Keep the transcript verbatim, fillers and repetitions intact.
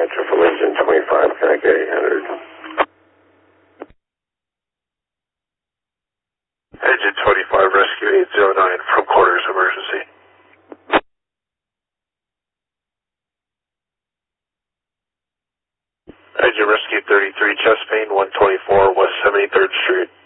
dispatcher from engine twenty-five, can I get eight hundred? Engine twenty-five, rescue eight zero nine from quarters, emergency. Engine rescue thirty-three, chest pain, one twenty-four, West seventy-third Street.